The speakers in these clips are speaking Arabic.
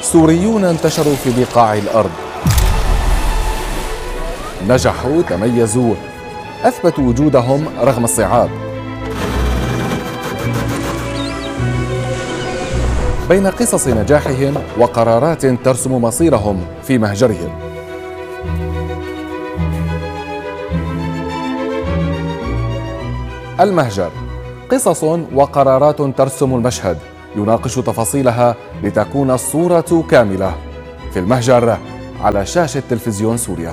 سوريون انتشروا في بقاع الأرض، نجحوا، تميزوا، أثبتوا وجودهم رغم الصعاب. بين قصص نجاحهم وقرارات ترسم مصيرهم في مهجرهم. المهجر، قصص وقرارات ترسم المشهد، يناقش تفاصيلها لتكون الصورة كاملة. في المهجر على شاشة تلفزيون سوريا.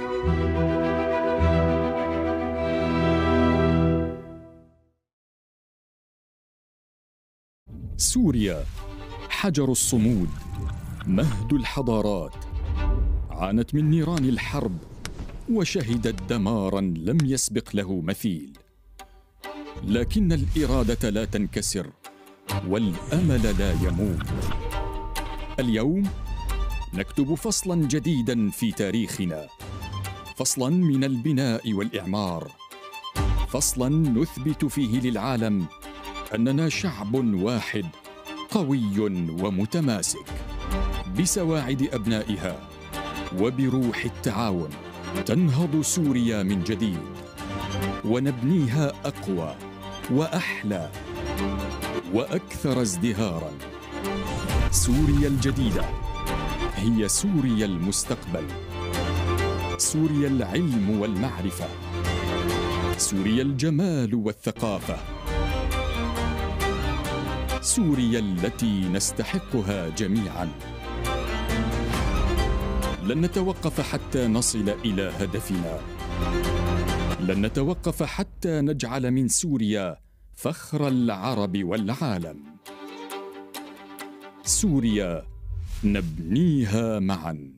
سوريا حجر الصمود، مهد الحضارات، عانت من نيران الحرب وشهدت دماراً لم يسبق له مثيل، لكن الإرادة لا تنكسر والأمل لا يموت. اليوم نكتب فصلاً جديداً في تاريخنا، فصلاً من البناء والإعمار، فصلاً نثبت فيه للعالم أننا شعب واحد قوي ومتماسك. بسواعد أبنائها وبروح التعاون تنهض سوريا من جديد، ونبنيها أقوى وأحلى وأكثر ازدهاراً. سوريا الجديدة هي سوريا المستقبل، سوريا العلم والمعرفة، سوريا الجمال والثقافة، سوريا التي نستحقها جميعاً. لن نتوقف حتى نصل إلى هدفنا، لن نتوقف حتى نجعل من سوريا فخر العرب والعالم. سوريا نبنيها معاً.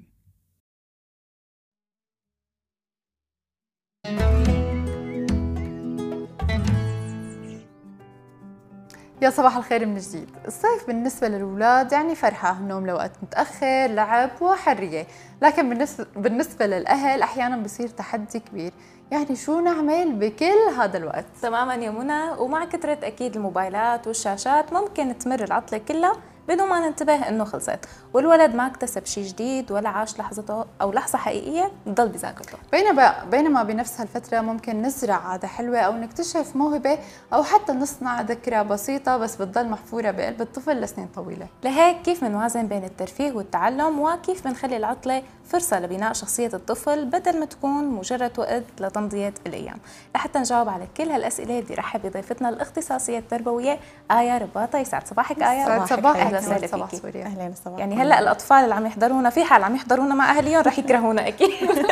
يا صباح الخير من جديد. الصيف بالنسبة للأولاد يعني فرحة، نوم لوقت متأخر، لعب وحرية، لكن بالنسبة للأهل أحيانا بصير تحدي كبير. يعني شو نعمل بكل هذا الوقت؟ تماما يا منى، ومع كثرة أكيد الموبايلات والشاشات ممكن تمر العطلة كلها بدون ما ننتبه انه خلصت، والولد ما اكتسب شيء جديد ولا عاش لحظته او لحظه حقيقيه تضل بذاكرته. بينما بنفس هالفتره ممكن نزرع عاده حلوه او نكتشف موهبه او حتى نصنع ذكرى بسيطه بس بتضل محفوره بقلب الطفل لسنين طويله. لهيك كيف منوازن بين الترفيه والتعلم، وكيف بنخلي العطله فرصه لبناء شخصيه الطفل بدل ما تكون مجرد وقت لتمضيه الايام. لحتى نجاوب على كل هالاسئله بدي رحب بضيفتنا الاختصاصيه التربويه آية رباطة. يسعد صباحك آية. صباح اهلا وسهلا فيكي. اهلا وسهلا. يعني هلا الاطفال اللي عم يحضرونا في حال عم يحضرونا مع اهاليهم رح يكرهونا اكيد.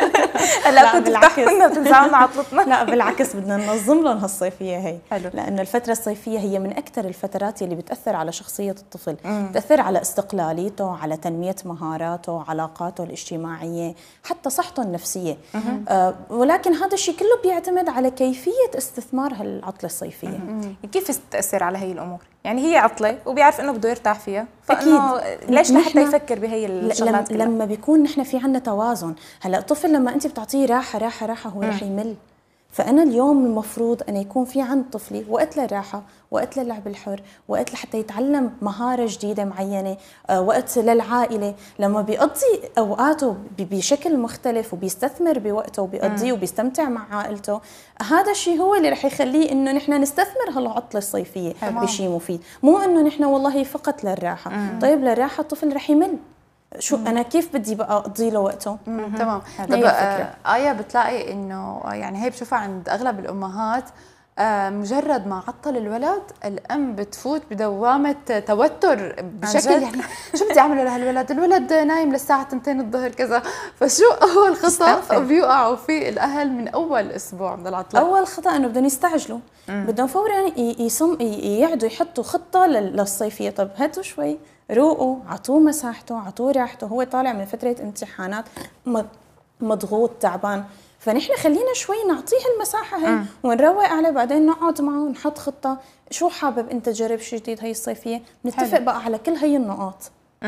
هلا كنت تفتحونا بتنزعونا عطلتنا. لا بالعكس، بدنا ننظم لهم هالصيفيه هي. حلو. لانه الفتره الصيفيه هي من اكثر الفترات اللي بتاثر على شخصيه الطفل، بتاثر على استقلاليته، على تنميه مهاراته، علاقاته الاجتماعيه، حتى صحته النفسيه. ولكن هذا الشيء كله بيعتمد على كيفيه استثمار هالعطله الصيفيه. كيف تاثر على هي الامور؟ يعني هي عطله وبيعرف انه بده يرتاح فيها، فانه ليش لحتى يفكر بهي الشغلات كلها؟ لما بيكون نحن في عندنا توازن. هلا الطفل لما انت بتعطيه راحه راحه راحه هو رح يمل. فأنا اليوم المفروض أن يكون في عند طفلي وقت للراحة، وقت للعب الحر، وقت لحتى يتعلم مهارة جديدة معينة، وقت للعائلة. لما بيقضي أوقاته بشكل مختلف وبيستثمر بوقته وبيقضيه وبيستمتع مع عائلته، هذا الشيء هو اللي رح يخليه إنه نحن نستثمر هالعطلة الصيفية بشيء مفيد، مو إنه نحن والله فقط للراحة. طيب للراحة الطفل رح يمل، شو أنا كيف بدي بقى أقضي له وقته؟ تمام. طب آية، بتلاقي إنه يعني هي بشوفها عند أغلب الأمهات، مجرد ما عطل الولد الأم بتفوت بدوامة توتر بشكل يعني شو بدي أعمله لهالولد؟ الولد نايم للساعة 2 الظهر كذا. فشو أول خطأ بيوقعوا فيه الأهل من أول أسبوع من العطلة؟ أول خطأ إنه بدهم يستعجلوا، بدهم فورا يقعدوا يحطوا خطة للصيفية. طب هاتوا شوي، روقوا، عطوه مساحته، عطوه راحته، هو طالع من فترة امتحانات مضغوط تعبان. فنحن خلينا شوي نعطيه المساحة هي ونروق عليه، بعدين نقعد معه نحط خطة. شو حابب انت تجرب شيء جديد هي الصيفية؟ نتفق بقى على كل هي النقاط.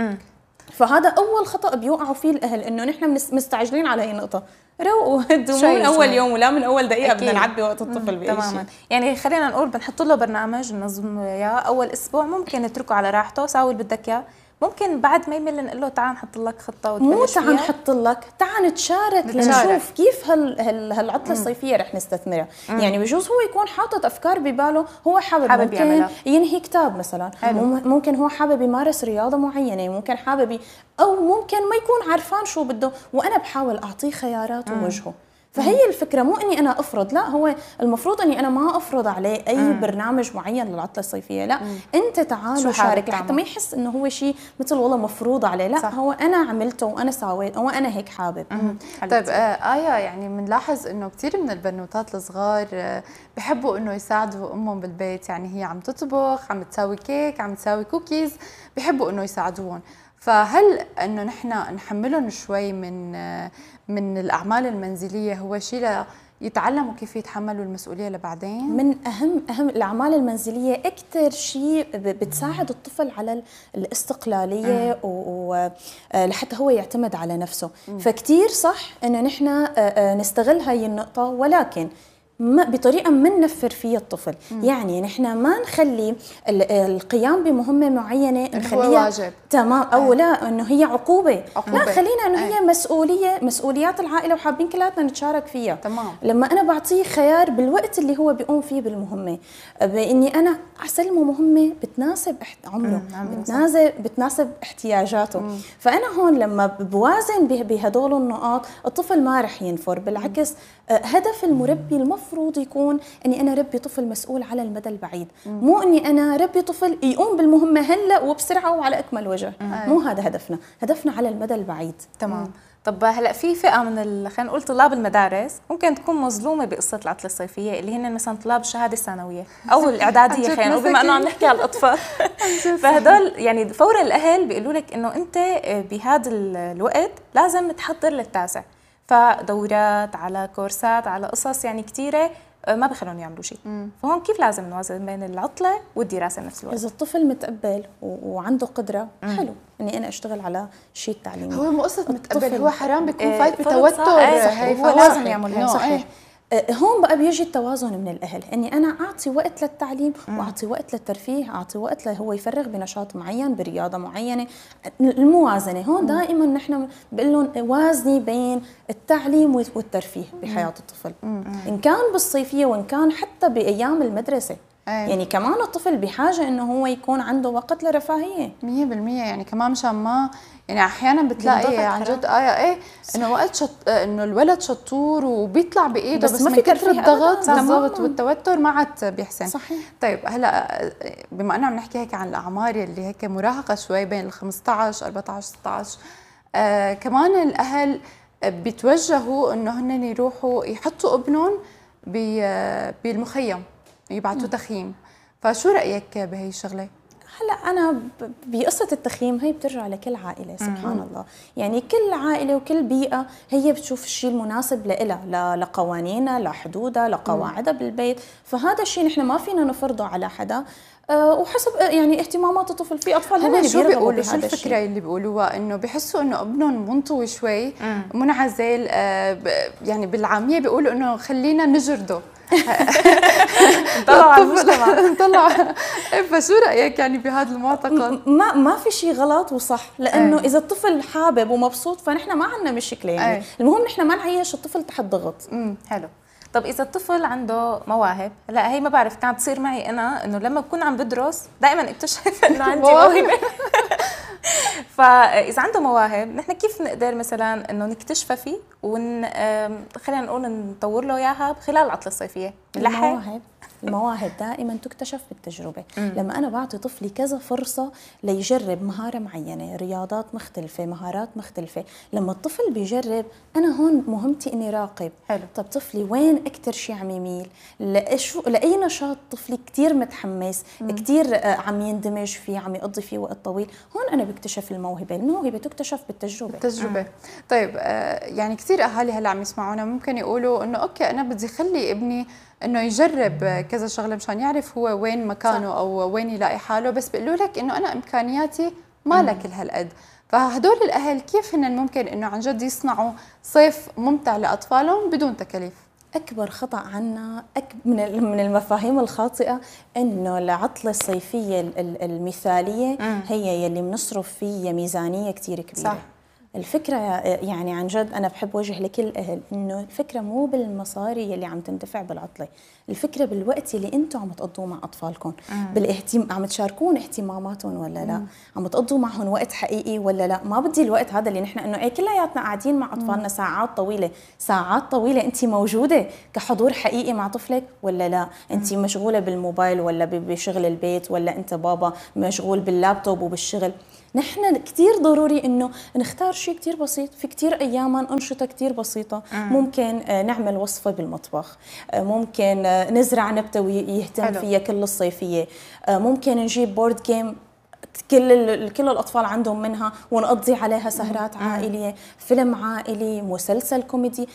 فهذا أول خطأ بيوقعوا فيه الأهل، إنه نحن مستعجلين على هي النقطة. روقوا، هدوا، مو من أول يوم ولا من أول دقيقة بدنا نعبي وقت الطفل بأي شيء. تماما. يعني خلينا نقول بنحط له برنامج ننظم له إياه. أول أسبوع ممكن نتركه على راحته، ساوي اللي بدك إياه، ممكن بعد ما يمل نقول له تعال نحط لك خطه مو تعال نحط لك، تعال نتشارك لنشوف كيف هالعطله الصيفيه رح نستثمرها. يعني بجوز هو يكون حاطط افكار بباله هو حابب ممكن يعملها. ينهي كتاب مثلا، ممكن هو حابب يمارس رياضه معينه، ممكن حابب او ممكن ما يكون عارفان شو بده، وانا بحاول اعطيه خيارات ووجهه. فهي الفكرة مو اني انا افرض، لا هو المفروض اني انا ما افرض عليه اي برنامج معين للعطلة الصيفية، لا انت تعال وشارك لحتى ما يحس انه هو شيء مثل والله مفروض عليه، لا صح. هو انا عملته وانا سويت وانا هيك حابب. طيب آية، يعني بنلاحظ انه كثير من البنوتات الصغار بحبوا انه يساعدوا امهم بالبيت، يعني هي عم تطبخ، عم تساوي كيك، عم تساوي كوكيز، بحبوا انه يساعدوهم. فهل انه نحن نحملهم شوي من الاعمال المنزليه هو شيء يتعلموا كيف يتحملوا المسؤوليه لبعدين؟ من اهم الاعمال المنزليه اكثر شيء بتساعد الطفل على الاستقلاليه ولحتى هو يعتمد على نفسه. فكتير صح انه نحن نستغل هاي النقطه، ولكن بطريقه ما ننفر فيها الطفل. يعني نحن ما نخلي القيام بمهمه معينه نخليها واجب تمام او لا انه هي عقوبه. لا خلينا انه هي مسؤوليات العائله وحابين كلاتنا نتشارك فيها. تمام. لما انا بعطيه خيار بالوقت اللي هو بيقوم فيه بالمهمه، باني انا اسلمه مهمه بتناسب عمره، بتناسب احتياجاته. فانا هون لما بوازن بهدول النقاط الطفل ما رح ينفر، بالعكس هدف المربي المفروض يكون اني انا ربي طفل مسؤول على المدى البعيد، مو اني انا ربي طفل يقوم بالمهمه هلا وبسرعه وعلى اكمل وجه. مو هذا هدفنا على المدى البعيد. تمام. طب هلا في فئه من خلينا نقول طلاب المدارس ممكن تكون مظلومه بقصه العطله الصيفيه، اللي هن مثلا طلاب الشهاده الثانويه او الاعداديه، خلينا نقول بما انه عم نحكي على الاطفال. فهدول يعني فورا الاهل بيقولوا لك انه انت بهذا الوقت لازم تحضر للتاسع، فدورات على كورسات على قصص يعني كثيره ما بخلون يعملوا شيء. فهون كيف لازم نوازن بين العطله والدراسه بنفس الوقت؟ اذا الطفل متقبل وعنده قدره حلو اني انا اشتغل على شيء تعليمي. هو مو قصه متقبل، هو حرام بيكون فايت بتوتر، هو لازم يعمل صحيح. هون بقى بيجي التوازن من الاهل، اني انا اعطي وقت للتعليم واعطي وقت للترفيه، اعطي وقت هو يفرغ بنشاط معين برياضه معينه. الموازنه هون دائما نحن بقول لهم وازني بين التعليم والترفيه بحياه الطفل، ان كان بالصيفيه وان كان حتى بايام المدرسه. يعني كمان الطفل بحاجه انه هو يكون عنده وقت لرفاهيه 100%. يعني كمان مشان ما يعني احيانا بتلاقي عن جد انه وقت انه الولد شطور وبيطلع بايده، بس من كثر الضغط بالضبط والتوتر ما عاد بيحسن. صحيح. طيب هلا بما انه عم نحكي هيك عن الاعمار اللي هيك مراهقه شوي بين ال 15 14 16، كمان الاهل بيتوجهوا انه هن يروحوا يحطوا ابنهم بالمخيم، يبعثوا تخييم. فشو رايك بهي الشغله؟ هلا انا بقصه التخييم هي بترجع لكل عائله سبحان الله. يعني كل عائله وكل بيئه هي بتشوف الشيء المناسب لها، لقوانينها، لحدودها، لقواعدها بالبيت. فهذا الشيء نحن ما فينا نفرضه على حدا، وحسب يعني اهتمامات الطفل. في اطفال هن شو بيقولوا، شو الفكره اللي بيقولوها، انه بحسوا انه ابنهم منطوي شوي منعزل، يعني بالعاميه بيقولوا انه خلينا نجرده نطلع على المجتمع نطلع. فشو رايك يعني بهذا المعتقد؟ ما في شيء غلط وصح، لانه اذا الطفل حابب ومبسوط فنحن ما عندنا مشكله. يعني المهم نحن ما نعيش الطفل تحت ضغط. حلو. طب اذا الطفل عنده مواهب، لا هي ما بعرف كانت تصير معي انا، انه لما بكون عم بدرس دائما اكتشف انه عندي موهبه. فاذا عنده مواهب نحن كيف نقدر مثلا انه نكتشفها فيه خلينا نقول نطور له اياها خلال العطله الصيفيه؟ المواهب دائما تكتشف بالتجربه. لما انا بعطي طفلي كذا فرصه ليجرب مهاره معينه، رياضات مختلفه، مهارات مختلفه، لما الطفل بيجرب انا هون مهمتي اني راقب. حلو. طب طفلي وين اكثر شيء عم يميل، لاي نشاط طفلي كثير متحمس، كثير عم يندمج فيه، عم يقضي فيه وقت طويل، هون انا بكتشف الموهبه تكتشف بالتجربه. طيب يعني كثير اهالي هلا عم يسمعونا ممكن يقولوا انه اوكي انا بدي خلي ابني انه يجرب كذا شغله مشان يعرف هو وين مكانه او وين يلاقي حاله، بس بيقولوا لك انه انا امكانياتي ما لك هالقد. فهدول الاهل كيف هن ممكن انه عن جد يصنعوا صيف ممتع لاطفالهم بدون تكاليف؟ أكبر خطأ عنا من المفاهيم الخاطئة إنه العطلة الصيفية المثالية هي يلي بنصرف فيها ميزانية كتير كبيرة. صح. الفكرة يعني عن جد أنا بحب وجه لكل الأهل إنه الفكرة مو بالمصاري يلي عم تندفع بالعطلة، الفكرة بالوقت اللي أنتم عم تقضوه مع أطفالكم، عم تشاركون اهتماماتهم ولا لا، عم تقضوا معهم وقت حقيقي ولا لا. ما بدي الوقت هذا اللي نحن إنه كلياتنا قاعدين مع أطفالنا ساعات طويلة، ساعات طويلة أنت موجودة كحضور حقيقي مع طفلك ولا لا؟ أنت مشغولة بالموبايل ولا بشغل البيت، ولا أنت بابا مشغول باللابتوب وبالشغل. نحن كتير ضروري إنه نختار شيء كتير بسيط. في كتير أيام أنشطة كتير بسيطة، ممكن نعمل وصفة بالمطبخ، ممكن نزرع نبتة ويهتم فيها كل الصيفية، ممكن نجيب بورد جيم كل الأطفال عندهم منها ونقضي عليها سهرات عائلية، فيلم عائلي، مسلسل كوميدي،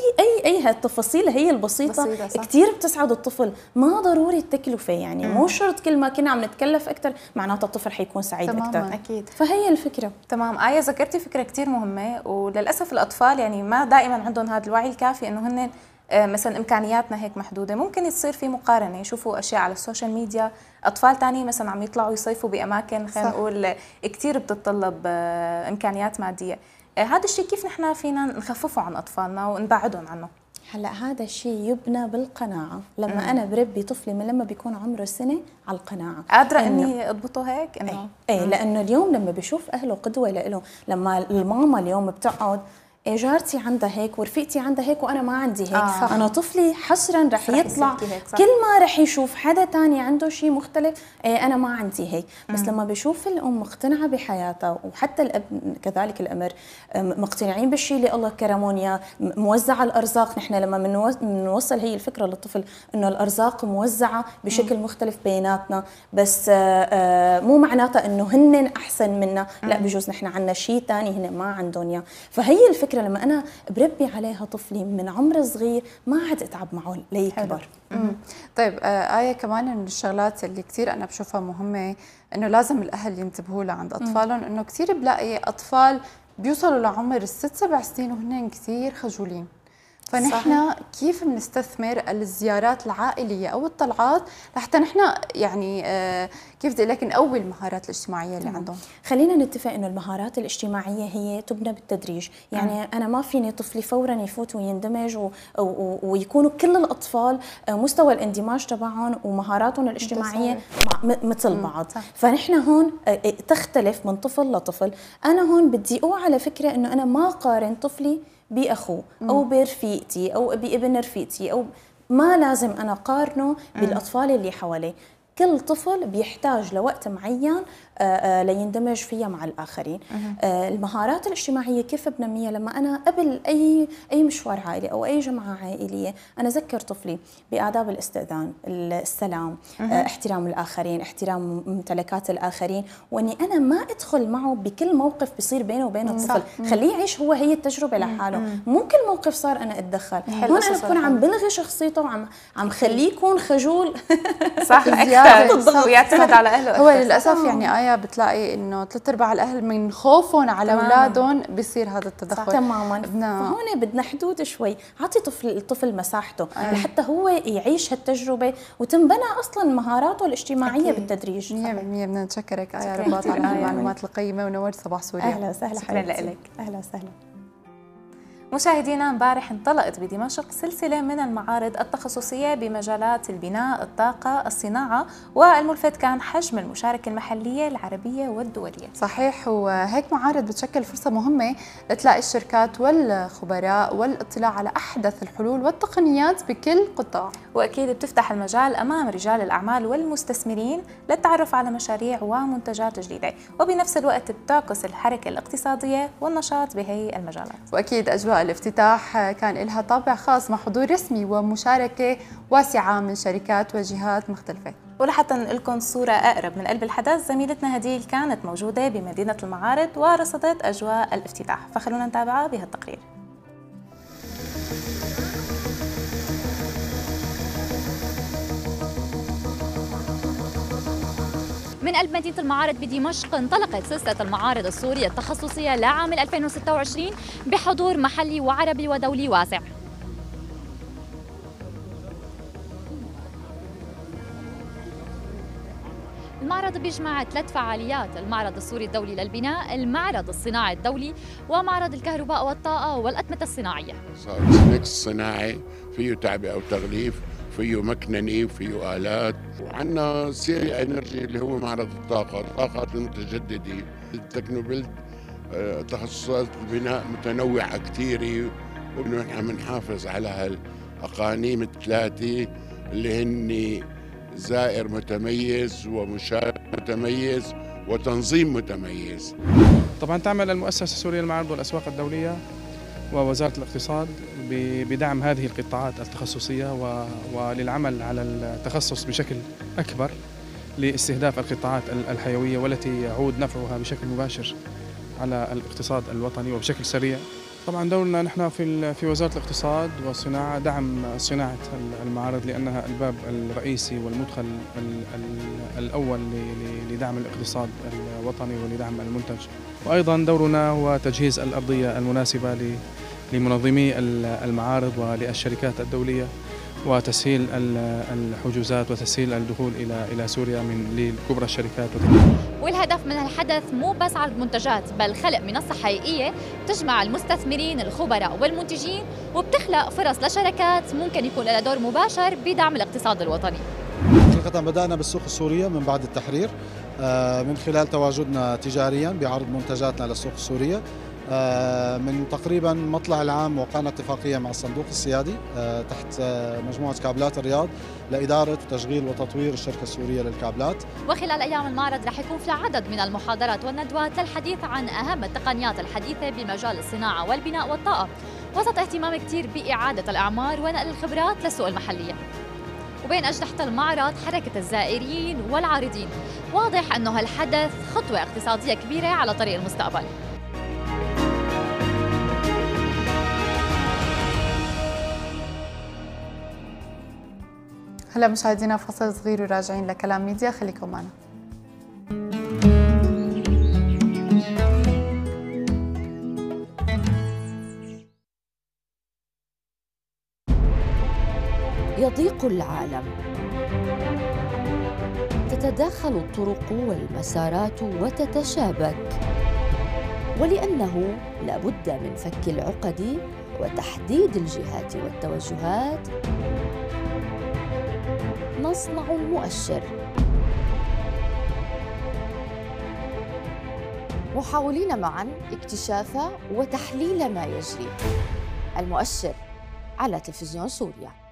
أي هالتفاصيل هي البسيطة كتير بتسعد الطفل. ما ضروري التكلفة، يعني مو شرط كل ما كنا عم نتكلف أكتر معناته الطفل حيكون سعيد أكتر. أكيد. فهي الفكرة. تمام. آية ذكرتي فكرة كتير مهمة، وللأسف الأطفال يعني ما دائما عندهم هذا الوعي الكافي إنه هن مثلا امكانياتنا هيك محدوده. ممكن يصير في مقارنه، يشوفوا اشياء على السوشيال ميديا، اطفال تاني مثلا عم يطلعوا يصيفوا باماكن خلينا نقول كثير بتتطلب امكانيات ماديه. هذا الشيء كيف نحن فينا نخففه عن اطفالنا ونبعدهم عنه؟ هلا هذا الشيء يبنى بالقناعه. لما انا بربي طفلي من لما بيكون عمره سنه على القناعه، قادره اني اضبطه هيك انه لانه اليوم لما بشوف اهله قدوه له، لما الماما اليوم بتقعد جارتي عندها هيك ورفيقتي عندها هيك وانا ما عندي هيك، انا طفلي حصرا رح يطلع كل ما رح يشوف حدا تاني عنده شيء مختلف انا ما عندي هيك. بس لما بشوف الام مقتنعه بحياتها، وحتى الاب كذلك الامر مقتنعين بالشيء اللي الله كرمون اياه، موزعه الارزاق. نحن لما بنوصل هي الفكره للطفل انه الارزاق موزعه بشكل مختلف بيناتنا، بس مو معناتها انه هن احسن منا، لا بجوز نحن عندنا شيء ثاني هن ما عندهم اياه. فهي الفكره لما أنا بربي عليها طفلي من عمر صغير ما عاد أتعب معه ليكبر. طيب آية، كمان من الشغلات اللي كثير أنا بشوفها مهمة إنه لازم الأهل ينتبهوا لها عند أطفالهم، إنه كثير بلاقي أطفال بيوصلوا لعمر ال6-7 سنين وهن كثير خجولين. فنحن كيف بنستثمر الزيارات العائليه او الطلعات لحتى نحن يعني كيف بدي لك نقوي المهارات الاجتماعيه اللي عندهم؟ خلينا نتفق انه المهارات الاجتماعيه هي تبنى بالتدريج، يعني انا ما فيني طفلي فورا يفوت ويندمج ويكونوا كل الاطفال مستوى الاندماج تبعهم ومهاراتهم الاجتماعيه مثل بعض. فنحن هون تختلف من طفل لطفل. انا هون بدي على فكره انه انا ما قارن طفلي بأخوه أو برفيقتي أو بابن رفيقتي، أو ما لازم أنا قارنه بالأطفال اللي حواليه. كل طفل بيحتاج لوقت معين ليندمج فيها مع الآخرين. المهارات الاجتماعية كيف بنميها؟ لما أنا قبل أي مشوار عائلي أو أي جمعة عائلية أنا أذكر طفلي بآداب الاستئذان، السلام، احترام الآخرين، احترام ممتلكات الآخرين، وأني أنا ما أدخل معه بكل موقف بيصير بينه وبين الطفل. خليه يعيش هو هي التجربة لحاله، مو كل موقف صار أنا أتدخل. هون أنا بكون عم بلغي شخصيته وعم خليه يكون خجول. صح، ويعتمد على أهله. هو للأسف يعني آية بتلاقي إنه 3/4 الأهل من خوفهم على أولادهم بيصير هذا التدخل. تماما. فهون بدنا حدود شوي، عطي الطفل مساحته لحتى هو يعيش هالتجربة وتنبنى أصلا مهاراته الاجتماعية بالتدريج. 100% بدنا نشكرك آية رباط على المعلومات القيمة، ونورت صباح سوريا. أهلا وسهلا. شكرا لك. أهلا وسهلا. مشاهدينا، امبارح انطلقت بدمشق سلسلة من المعارض التخصصية بمجالات البناء، الطاقة، الصناعة، والملفت كان حجم المشاركة المحلية العربية والدولية. صحيح، وهيك معارض بتشكل فرصة مهمة لتلاقي الشركات والخبراء والاطلاع على أحدث الحلول والتقنيات بكل قطاع، وأكيد بتفتح المجال أمام رجال الأعمال والمستثمرين للتعرف على مشاريع ومنتجات جديدة، وبنفس الوقت بتعكس الحركة الاقتصادية والنشاط بهي المجالات. وأكيد أجواء الافتتاح كان لها طابع خاص مع حضور رسمي ومشاركة واسعة من شركات وجهات مختلفة. ولحتى نقلكم صورة أقرب من قلب الحدث، زميلتنا هديل كانت موجودة بمدينة المعارض ورصدت أجواء الافتتاح، فخلونا نتابعها بهالتقرير. من قلب مدينة المعارض بدمشق انطلقت سلسلة المعارض السورية التخصصية لعام 2026 بحضور محلي وعربي ودولي واسع. المعرض بيجمع 3 فعاليات: المعرض السوري الدولي للبناء، المعرض الصناعي الدولي، ومعرض الكهرباء والطاقة والأتمتة الصناعية. السناكس الصناعي فيه تعبئة وتغليف، فيه مكنني وفيه آلات، وعندنا سي انرجي اللي هو معرض الطاقات المتجددة. التكنوبيلد تخصصات البناء متنوعة كثيرة، ونحن بنحافظ على هالأقانيم الثلاثة اللي هن زائر متميز ومشارك متميز وتنظيم متميز. طبعا تعمل المؤسسة السورية للمعارض والأسواق الدولية ووزارة الاقتصاد بدعم هذه القطاعات التخصصية وللعمل على التخصص بشكل أكبر لاستهداف القطاعات الحيوية والتي يعود نفعها بشكل مباشر على الاقتصاد الوطني وبشكل سريع. طبعا دورنا نحن في وزارة الاقتصاد والصناعة دعم صناعة المعارض، لأنها الباب الرئيسي والمدخل الأول لدعم الاقتصاد الوطني ولدعم المنتج. وأيضا دورنا هو تجهيز الأرضية المناسبة لمنظمي المعارض وللشركات الدولية، وتسهيل الحجوزات وتسهيل الدخول إلى سوريا من لكبرى الشركات. والهدف من الحدث مو بس عرض منتجات، بل خلق منصة حقيقية تجمع المستثمرين الخبراء والمنتجين، وبتخلق فرص لشركات ممكن يكون لها دور مباشر بدعم الاقتصاد الوطني. حقيقة بدأنا بالسوق السورية من بعد التحرير من خلال تواجدنا تجاريا بعرض منتجاتنا للسوق السورية. من تقريبا مطلع العام وقعنا اتفاقية مع الصندوق السيادي تحت مجموعة كابلات الرياض لإدارة وتشغيل وتطوير الشركة السورية للكابلات. وخلال أيام المعرض رح يكون في عدد من المحاضرات والندوات للحديث عن أهم التقنيات الحديثة بمجال الصناعة والبناء والطاقة، وسط اهتمام كتير بإعادة الأعمار ونقل الخبرات للسوق المحلية. وبين أجنحة المعرض حركة الزائرين والعارضين، واضح أنه هالحدث خطوة اقتصادية كبيرة على طريق المستقبل. هلا مشاهدينا فصل صغير وراجعين لكلام ميديا، خليكم معنا. يضيق العالم، تتداخل الطرق والمسارات وتتشابك، ولأنه لابد من فك العقد وتحديد الجهات والتوجهات نصنع المؤشر، محاولين معا اكتشاف وتحليل ما يجري. المؤشر على تلفزيون سوريا.